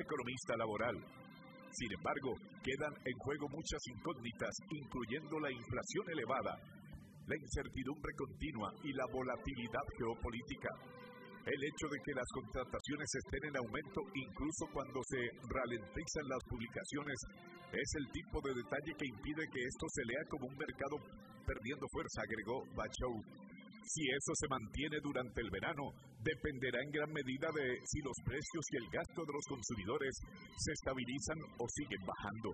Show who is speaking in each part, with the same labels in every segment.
Speaker 1: economista laboral. Sin embargo, quedan en juego muchas incógnitas, incluyendo la inflación elevada, la incertidumbre continua y la volatilidad geopolítica. El hecho de que las contrataciones estén en aumento incluso cuando se ralentizan las publicaciones es el tipo de detalle que impide que esto se lea como un mercado perdiendo fuerza, agregó Bachou. Si eso se mantiene durante el verano, dependerá en gran medida de si los precios y el gasto de los consumidores se estabilizan o siguen bajando.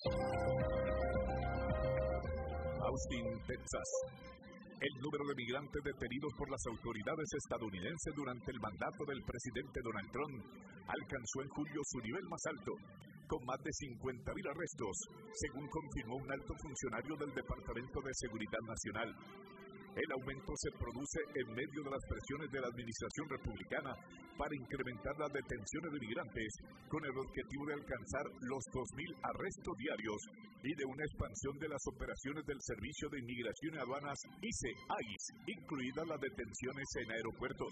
Speaker 1: Austin, Texas. El número de migrantes detenidos por las autoridades estadounidenses durante el mandato del presidente Donald Trump alcanzó en julio su nivel más alto, con más de 50,000 arrestos, según confirmó un alto funcionario del Departamento de Seguridad Nacional. El aumento se produce en medio de las presiones de la administración republicana para incrementar las detenciones de migrantes con el objetivo de alcanzar los 2,000 arrestos diarios y de una expansión de las operaciones del Servicio de Inmigración y Aduanas ICE, incluidas las detenciones en aeropuertos.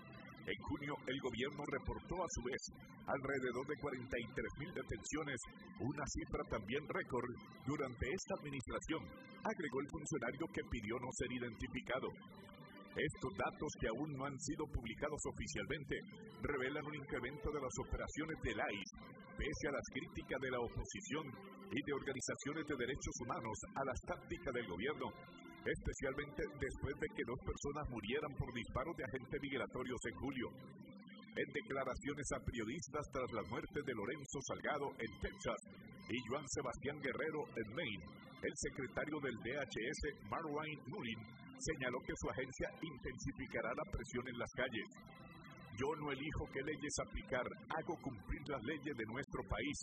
Speaker 1: En junio, el gobierno reportó a su vez alrededor de 43,000 detenciones, una cifra también récord durante esta administración, agregó el funcionario que pidió no ser identificado. Estos datos, que aún no han sido publicados oficialmente, revelan un incremento de las operaciones del ICE, pese a las críticas de la oposición y de organizaciones de derechos humanos a las tácticas del gobierno, especialmente después de que 2 personas murieran por disparos de agentes migratorios en julio. En declaraciones a periodistas tras la muerte de Lorenzo Salgado en Texas y Joan Sebastián Guerrero en Maine, el secretario del DHS, Marwan Mullin, señaló que su agencia intensificará la presión en las calles. Yo no elijo qué leyes aplicar, hago cumplir las leyes de nuestro país.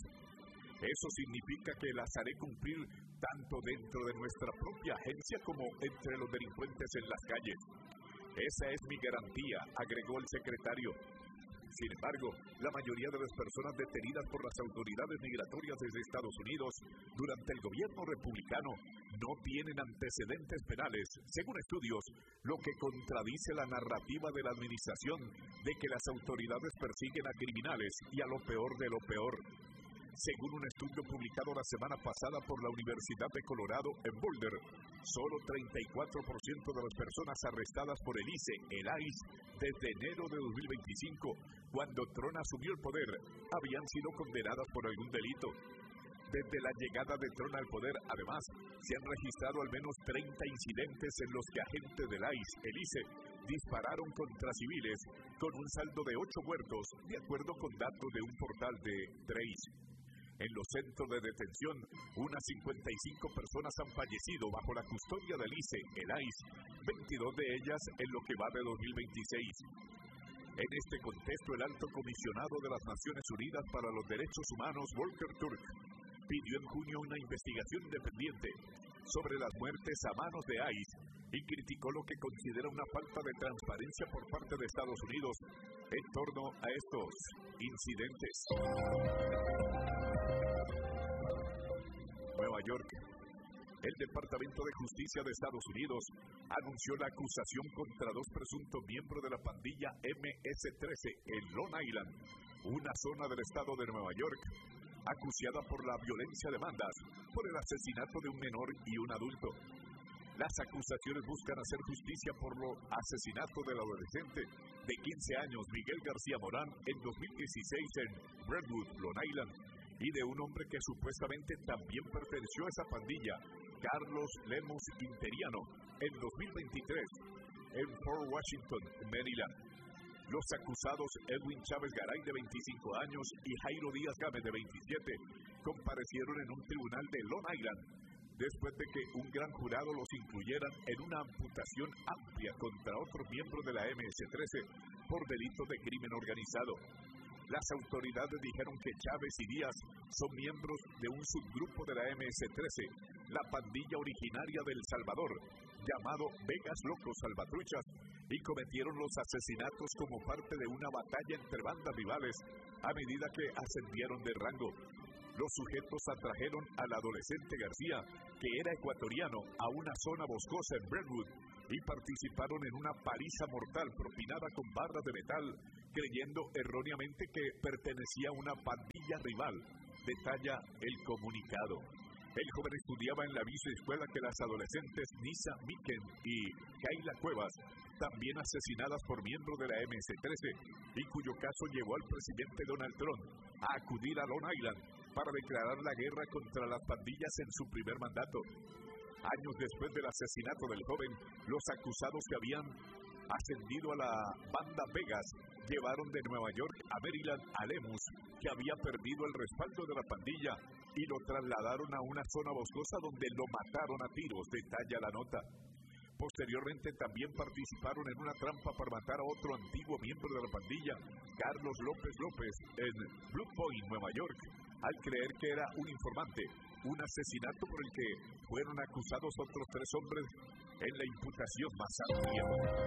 Speaker 1: Eso significa que las haré cumplir tanto dentro de nuestra propia agencia como entre los delincuentes en las calles. Esa es mi garantía, agregó el secretario. Sin embargo, la mayoría de las personas detenidas por las autoridades migratorias desde Estados Unidos durante el gobierno republicano no tienen antecedentes penales, según estudios, lo que contradice la narrativa de la administración de que las autoridades persiguen a criminales y a lo peor de lo peor. Según un estudio publicado la semana pasada por la Universidad de Colorado en Boulder, solo 34% de las personas arrestadas por el ICE desde enero de 2025, cuando Trump asumió el poder, habían sido condenadas por algún delito. Desde la llegada de Trump al poder, además, se han registrado al menos 30 incidentes en los que agentes del ICE dispararon contra civiles, con un saldo de 8 muertos, de acuerdo con datos de un portal de Trace. En los centros de detención, unas 55 personas han fallecido bajo la custodia del ICE, 22 de ellas en lo que va de 2026. En este contexto, el alto comisionado de las Naciones Unidas para los Derechos Humanos, Volker Turk, pidió en junio una investigación independiente sobre las muertes a manos de ICE y criticó lo que considera una falta de transparencia por parte de Estados Unidos en torno a estos incidentes. Nueva York. El Departamento de Justicia de Estados Unidos anunció la acusación contra 2 presuntos miembros de la pandilla MS-13 en Long Island, una zona del estado de Nueva York, acusada por la violencia de bandas por el asesinato de un menor y un adulto. Las acusaciones buscan hacer justicia por el asesinato del adolescente de 15 años Miguel García Morán en 2016 en Brentwood, Long Island, y de un hombre que supuestamente también perteneció a esa pandilla, Carlos Lemos Interiano, en 2023 en Fort Washington, Maryland. Los acusados Edwin Chávez Garay, de 25 años, y Jairo Díaz Gámez, de 27, comparecieron en un tribunal de Long Island después de que un gran jurado los incluyeran en una amputación amplia contra otros miembros de la MS-13 por delitos de crimen organizado. Las autoridades dijeron que Chávez y Díaz son miembros de un subgrupo de la MS-13, la pandilla originaria de El Salvador, llamado Vegas Locos Salvatruchas, y cometieron los asesinatos como parte de una batalla entre bandas rivales a medida que ascendieron de rango. Los sujetos atrajeron al adolescente García, que era ecuatoriano, a una zona boscosa en Brentwood y participaron en una paliza mortal propinada con barras de metal creyendo erróneamente que pertenecía a una pandilla rival, detalla el comunicado. El joven estudiaba en la misma escuela que las adolescentes Nisa Miken y Kayla Cuevas, también asesinadas por miembros de la MS-13, y cuyo caso llevó al presidente Donald Trump a acudir a Long Island para declarar la guerra contra las pandillas en su primer mandato. Años después del asesinato del joven, los acusados que habían ascendido a la banda Vegas llevaron de Nueva York a Maryland a Lemus, que había perdido el respaldo de la pandilla, y lo trasladaron a una zona boscosa donde lo mataron a tiros, detalla la nota. Posteriormente también participaron en una trampa para matar a otro antiguo miembro de la pandilla, Carlos López López, en Blue Point, Nueva York, al creer que era un informante, un asesinato por el que fueron acusados otros 3 hombres en la imputación más amplia.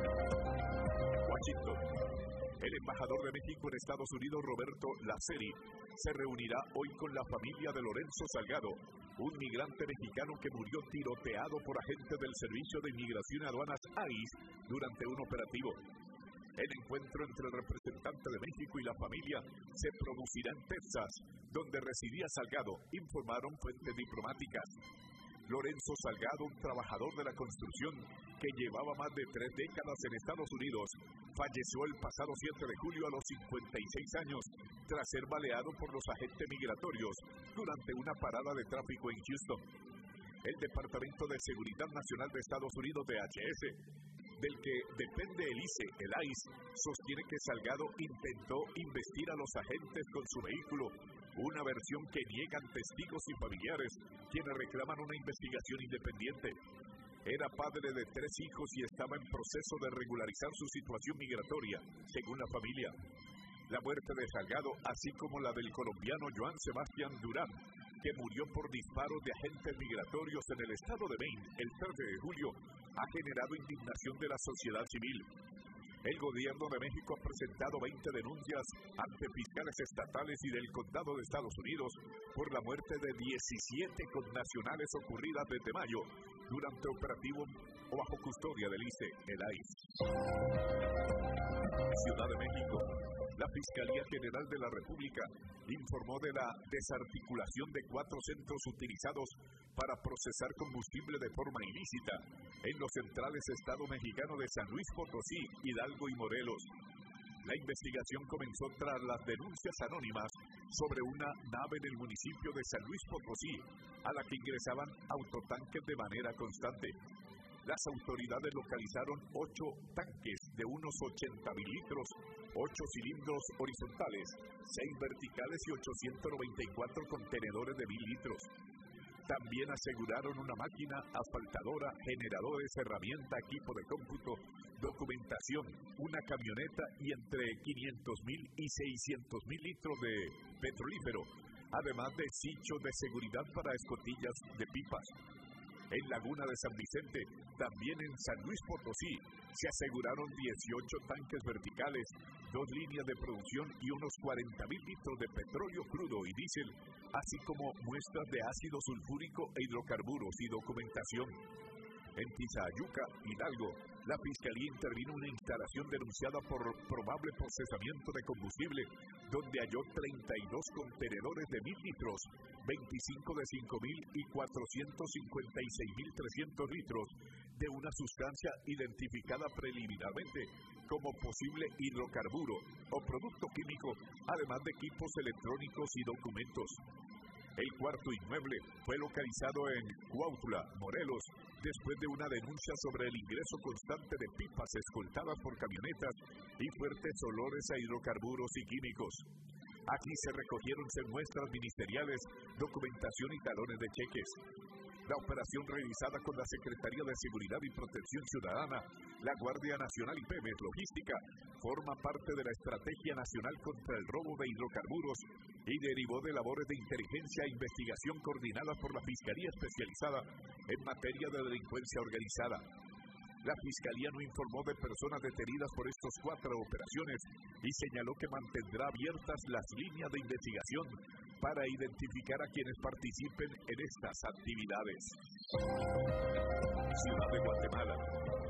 Speaker 1: Washington. El embajador de México en Estados Unidos, Roberto Laceri, se reunirá hoy con la familia de Lorenzo Salgado, un migrante mexicano que murió tiroteado por agentes del Servicio de Inmigración y Aduanas ICE durante un operativo. El encuentro entre el representante de México y la familia se producirá en Texas, donde residía Salgado, informaron fuentes diplomáticas. Lorenzo Salgado, un trabajador de la construcción que llevaba más de 3 décadas en Estados Unidos, falleció el pasado 7 de julio a los 56 años tras ser baleado por los agentes migratorios durante una parada de tráfico en Houston. El Departamento de Seguridad Nacional de Estados Unidos, DHS, del que depende el ICE, sostiene que Salgado intentó investir a los agentes con su vehículo, una versión que niegan testigos y familiares, quienes reclaman una investigación independiente. Era padre de 3 hijos y estaba en proceso de regularizar su situación migratoria, según la familia. La muerte de Salgado, así como la del colombiano Joan Sebastián Durán, que murió por disparos de agentes migratorios en el estado de Maine el 13 de julio, ha generado indignación de la sociedad civil. El gobierno de México ha presentado 20 denuncias ante fiscales estatales y del condado de Estados Unidos por la muerte de 17 connacionales ocurridas desde mayo durante operativo o bajo custodia del ICE, el ICE. Ciudad de México. La Fiscalía General de la República informó de la desarticulación de 4 centros utilizados para procesar combustible de forma ilícita en los centrales Estado Mexicano de San Luis Potosí, Hidalgo y Morelos. La investigación comenzó tras las denuncias anónimas sobre una nave en el municipio de San Luis Potosí, a la que ingresaban autotanques de manera constante. Las autoridades localizaron 8 tanques de unos 80,000 litros, 8 cilindros horizontales, 6 verticales y 894 contenedores de 1,000 litros. También aseguraron una máquina asfaltadora, generadores, herramienta, equipo de cómputo, documentación, una camioneta y entre 500,000 y 600,000 litros de petrolífero, además de sitios de seguridad para escotillas de pipas. En Laguna de San Vicente, también en San Luis Potosí, se aseguraron 18 tanques verticales, 2 líneas de producción y unos 40,000 litros de petróleo crudo y diésel, así como muestras de ácido sulfúrico e hidrocarburos y documentación. En Tizayuca, Hidalgo, la Fiscalía intervino en una instalación denunciada por probable procesamiento de combustible, donde halló 32 contenedores de 1,000 litros, 25 de 5,000 y 456,300 litros de una sustancia identificada preliminarmente como posible hidrocarburo o producto químico, además de equipos electrónicos y documentos. El cuarto inmueble fue localizado en Cuautla, Morelos, después de una denuncia sobre el ingreso constante de pipas escoltadas por camionetas y fuertes olores a hidrocarburos y químicos. Aquí se recogieron muestras ministeriales, documentación y talones de cheques. La operación realizada con la Secretaría de Seguridad y Protección Ciudadana, la Guardia Nacional y Pemex Logística, forma parte de la Estrategia Nacional contra el Robo de Hidrocarburos y derivó de labores de inteligencia e investigación coordinadas por la Fiscalía Especializada en materia de delincuencia organizada. La Fiscalía no informó de personas detenidas por estas 4 operaciones y señaló que mantendrá abiertas las líneas de investigación para identificar a quienes participen en estas actividades. Ciudad de Guatemala.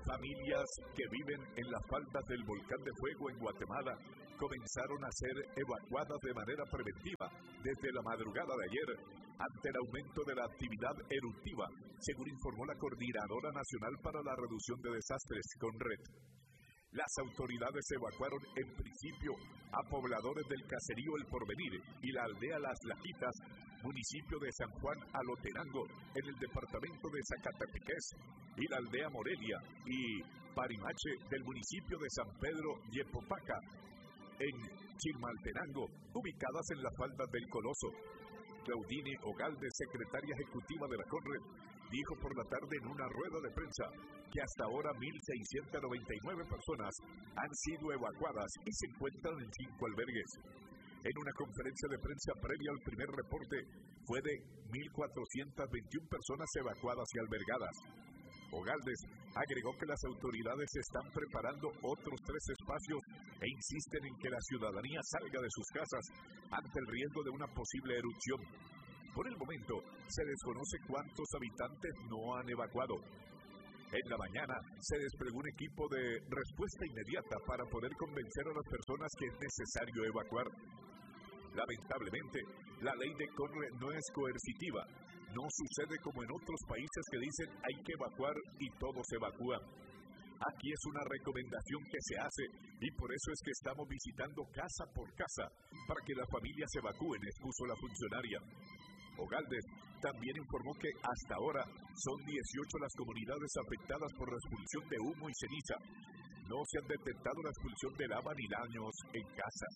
Speaker 1: Familias que viven en las faldas del volcán de fuego en Guatemala comenzaron a ser evacuadas de manera preventiva desde la madrugada de ayer ante el aumento de la actividad eruptiva, según informó la Coordinadora Nacional para la Reducción de Desastres, CONRED. Las autoridades evacuaron en principio a pobladores del caserío El Porvenir y la aldea Las Lajitas, municipio de San Juan Alotenango, en el departamento de Zacatepeques, y la aldea Morelia y Parimache del municipio de San Pedro Yepopaca, en Chilmaltenango, ubicadas en las faldas del Coloso. Claudine Ogalde, secretaria ejecutiva de la CONRED, dijo por la tarde en una rueda de prensa que hasta ahora 1.699 personas han sido evacuadas y se encuentran en 5 albergues. En una conferencia de prensa previa al primer reporte, fue de 1.421 personas evacuadas y albergadas. Ogaldes agregó que las autoridades están preparando otros 3 espacios e insisten en que la ciudadanía salga de sus casas ante el riesgo de una posible erupción. Por el momento, se desconoce cuántos habitantes no han evacuado. En la mañana, se desplegó un equipo de respuesta inmediata para poder convencer a las personas que es necesario evacuar. Lamentablemente, la ley de CONRED no es coercitiva. No sucede como en otros países que dicen hay que evacuar y todos evacúan. Aquí es una recomendación que se hace y por eso es que estamos visitando casa por casa para que las familias evacúen, expuso la funcionaria. Ogaldes también informó que hasta ahora son 18 las comunidades afectadas por la expulsión de humo y ceniza. No se han detectado la expulsión de lava ni daños en casas.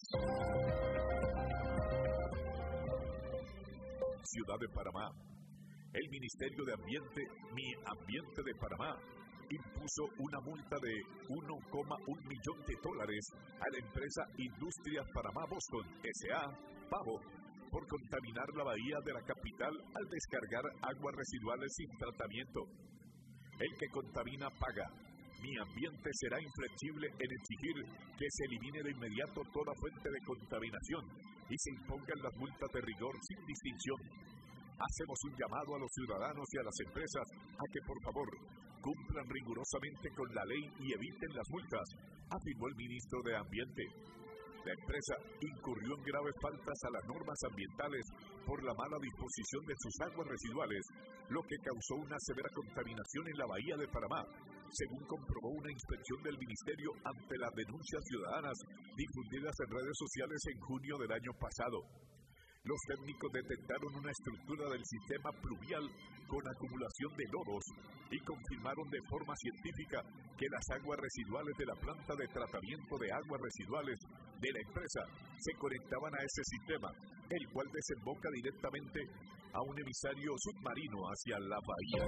Speaker 1: Ciudad de Panamá. El Ministerio de Ambiente, Mi Ambiente de Panamá, impuso una multa de $1,1 millón a la empresa Industrias Panamá Boston, S.A., Pavo, por contaminar la bahía de la capital al descargar aguas residuales sin tratamiento. El que contamina paga. Mi Ambiente será inflexible en exigir que se elimine de inmediato toda fuente de contaminación y se impongan las multas de rigor sin distinción. Hacemos un llamado a los ciudadanos y a las empresas a que, por favor, cumplan rigurosamente con la ley y eviten las multas, afirmó el ministro de Ambiente. La empresa incurrió en graves faltas a las normas ambientales por la mala disposición de sus aguas residuales, lo que causó una severa contaminación en la bahía de Panamá, según comprobó una inspección del ministerio ante las denuncias ciudadanas difundidas en redes sociales en junio del año pasado. Los técnicos detectaron una estructura del sistema pluvial con acumulación de lodos y confirmaron de forma científica que las aguas residuales de la planta de tratamiento de aguas residuales de la empresa se conectaban a ese sistema, el cual desemboca directamente a un emisario submarino hacia la bahía.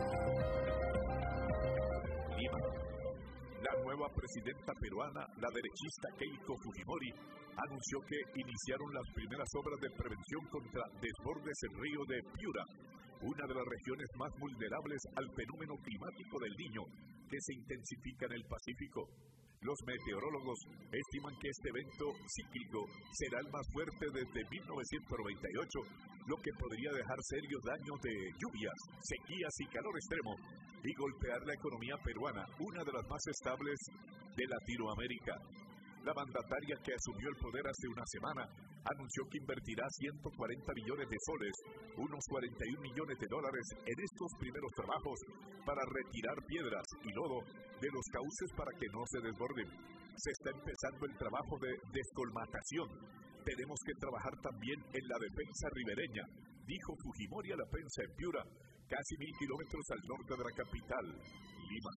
Speaker 1: Lima. La nueva presidenta peruana, la derechista Keiko Fujimori, anunció que iniciaron las primeras obras de prevención contra desbordes en río de Piura, una de las regiones más vulnerables al fenómeno climático del Niño, que se intensifica en el Pacífico. Los meteorólogos estiman que este evento cíclico será el más fuerte desde 1998, lo que podría dejar serios daños de lluvias, sequías y calor extremo, y golpear la economía peruana, una de las más estables de Latinoamérica. La mandataria, que asumió el poder hace una semana, anunció que invertirá 140 millones de soles, unos $41 millones, en estos primeros trabajos para retirar piedras y lodo de los cauces para que no se desborden. Se está empezando el trabajo de descolmatación. Tenemos que trabajar también en la defensa ribereña, dijo Fujimori a la prensa en Piura, casi 1.000 kilómetros al norte de la capital, Lima.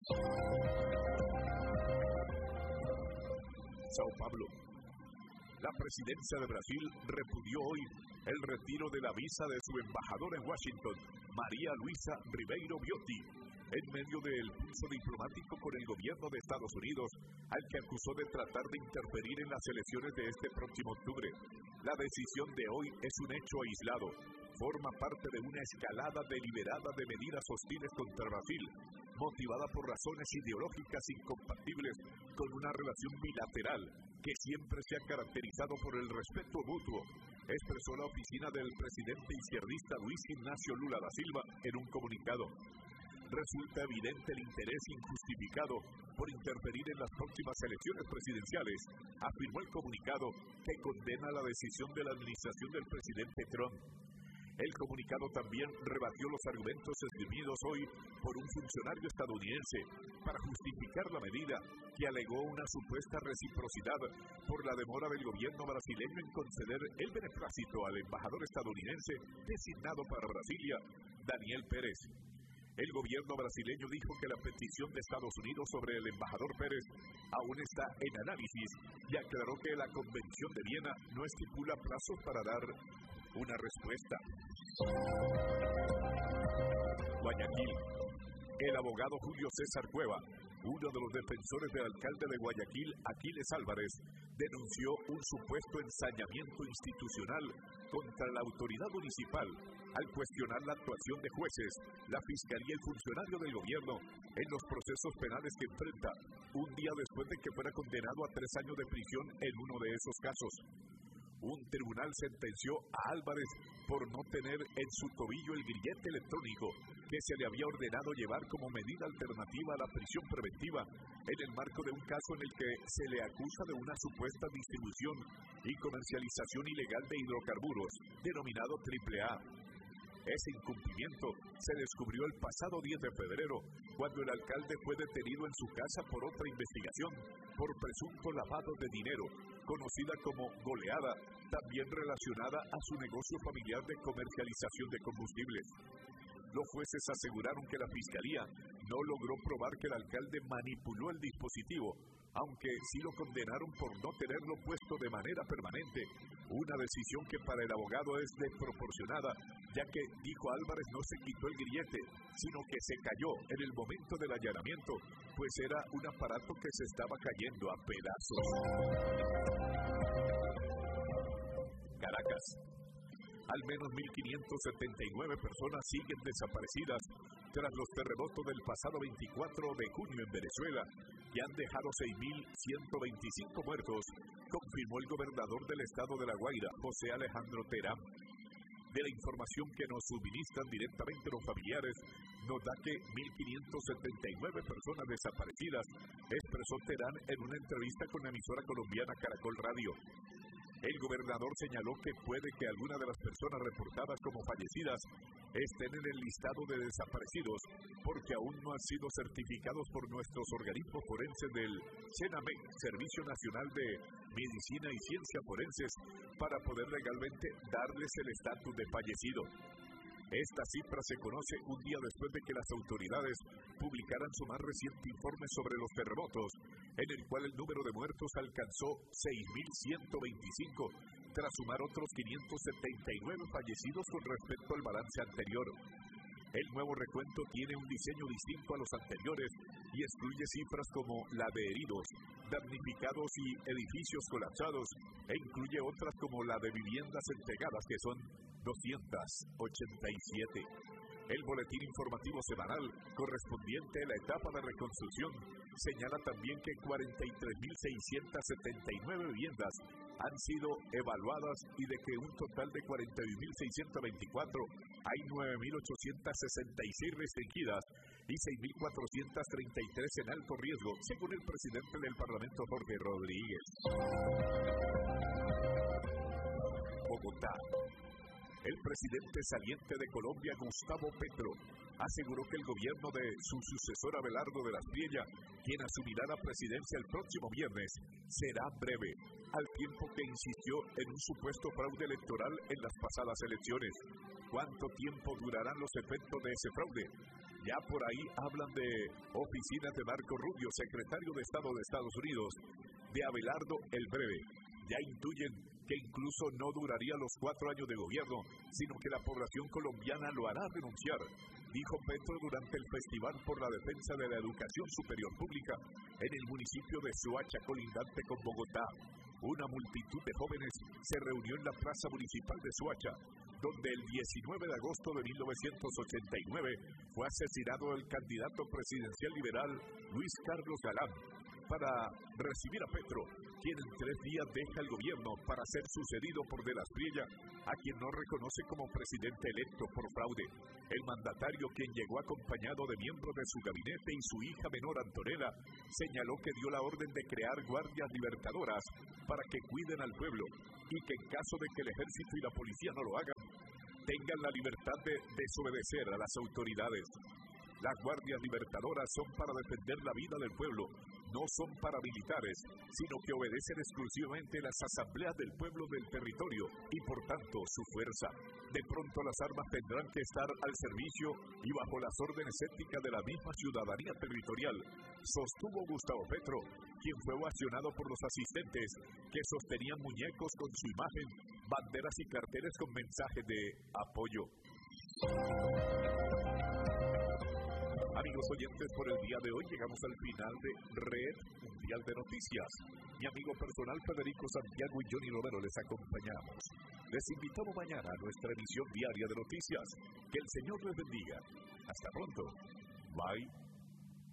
Speaker 1: Sao Paulo. La presidencia de Brasil repudió hoy el retiro de la visa de su embajadora en Washington, María Luisa Ribeiro Viotti, en medio del pulso diplomático con el gobierno de Estados Unidos, al que acusó de tratar de interferir en las elecciones de este próximo octubre. La decisión de hoy es un hecho aislado. Forma parte de una escalada deliberada de medidas hostiles contra Brasil, motivada por razones ideológicas incompatibles con una relación bilateral que siempre se ha caracterizado por el respeto mutuo, expresó la oficina del presidente izquierdista Luis Ignacio Lula da Silva en un comunicado. resulta evidente el interés injustificado por interferir en las próximas elecciones presidenciales, afirmó el comunicado que condena la decisión de la administración del presidente Trump. El comunicado también rebatió los argumentos esgrimidos hoy por un funcionario estadounidense para justificar la medida, que alegó una supuesta reciprocidad por la demora del gobierno brasileño en conceder el beneplácito al embajador estadounidense designado para Brasilia, Daniel Pérez. El gobierno brasileño dijo que la petición de Estados Unidos sobre el embajador Pérez aún está en análisis y aclaró que la Convención de Viena no estipula plazos para dar una respuesta. Guayaquil. El abogado Julio César Cueva, uno de los defensores del alcalde de Guayaquil, Aquiles Álvarez, denunció un supuesto ensañamiento institucional contra la autoridad municipal al cuestionar la actuación de jueces, la fiscalía y el funcionario del gobierno en los procesos penales que enfrenta, un día después de que fuera condenado a 3 años de prisión en uno de esos casos. Un tribunal sentenció a Álvarez por no tener en su tobillo el grillete electrónico que se le había ordenado llevar como medida alternativa a la prisión preventiva en el marco de un caso en el que se le acusa de una supuesta distribución y comercialización ilegal de hidrocarburos, denominado AAA. Ese incumplimiento se descubrió el pasado 10 de febrero, cuando el alcalde fue detenido en su casa por otra investigación por presunto lavado de dinero, conocida como goleada, también relacionada a su negocio familiar de comercialización de combustibles. Los jueces aseguraron que la fiscalía no logró probar que el alcalde manipuló el dispositivo, aunque sí lo condenaron por no tenerlo puesto de manera permanente, una decisión que para el abogado es desproporcionada, ya que, dijo Álvarez, no se quitó el grillete, sino que se cayó en el momento del allanamiento, pues era un aparato que se estaba cayendo a pedazos. Caracas. Al menos 1.579 personas siguen desaparecidas tras los terremotos del pasado 24 de junio en Venezuela, que han dejado 6.125 muertos, confirmó el gobernador del estado de La Guaira, José Alejandro Terán. De la información que nos suministran directamente los familiares, nos da que 1.579 personas desaparecidas, expresó Terán en una entrevista con la emisora colombiana Caracol Radio. El gobernador señaló que puede que algunas de las personas reportadas como fallecidas estén en el listado de desaparecidos porque aún no han sido certificados por nuestros organismos forenses del CENAMEC, Servicio Nacional de Medicina y Ciencia Forenses, para poder legalmente darles el estatus de fallecido. Esta cifra se conoce un día después de que las autoridades publicaran su más reciente informe sobre los terremotos, en el cual el número de muertos alcanzó 6.125, tras sumar otros 579 fallecidos con respecto al balance anterior. El nuevo recuento tiene un diseño distinto a los anteriores y excluye cifras como la de heridos, damnificados y edificios colapsados, e incluye otras como la de viviendas entregadas, que son 287. El boletín informativo semanal correspondiente a la etapa de reconstrucción señala también que 43.679 viviendas han sido evaluadas y de que un total de 41.624 hay 9.866 restringidas y 6.433 en alto riesgo, según el presidente del Parlamento, Jorge Rodríguez. Bogotá. El presidente saliente de Colombia, Gustavo Petro, aseguró que el gobierno de su sucesor Abelardo de la Espriella, quien asumirá la presidencia el próximo viernes, será breve, al tiempo que insistió en un supuesto fraude electoral en las pasadas elecciones. ¿Cuánto tiempo durarán los efectos de ese fraude? Ya por ahí hablan de oficinas de Marco Rubio, secretario de Estado de Estados Unidos, de Abelardo el breve. Ya intuyen que incluso no duraría los 4 años de gobierno, sino que la población colombiana lo hará renunciar, dijo Petro durante el Festival por la Defensa de la Educación Superior Pública en el municipio de Soacha, colindante con Bogotá. Una multitud de jóvenes se reunió en la Plaza Municipal de Soacha, donde el 19 de agosto de 1989 fue asesinado el candidato presidencial liberal Luis Carlos Galán. para recibir a Petro, quien en 3 días deja el gobierno para ser sucedido por De las Priella, a quien no reconoce como presidente electo por fraude. El mandatario, quien llegó acompañado de miembros de su gabinete y su hija menor Antonella, señaló que dio la orden de crear guardias libertadoras para que cuiden al pueblo y que en caso de que el ejército y la policía no lo hagan, tengan la libertad de desobedecer a las autoridades. Las guardias libertadoras son para defender la vida del pueblo, no son paramilitares, sino que obedecen exclusivamente las asambleas del pueblo del territorio y por tanto su fuerza. De pronto las armas tendrán que estar al servicio y bajo las órdenes éticas de la misma ciudadanía territorial, sostuvo Gustavo Petro, quien fue ovacionado por los asistentes que sostenían muñecos con su imagen, banderas y carteles con mensajes de apoyo. Amigos oyentes, por el día de hoy llegamos al final de Red Mundial de Noticias. Mi amigo personal Federico Santiago y Johnny Romero les acompañamos. Les invitamos mañana a nuestra emisión diaria de noticias. Que el Señor les bendiga. Hasta pronto. Bye.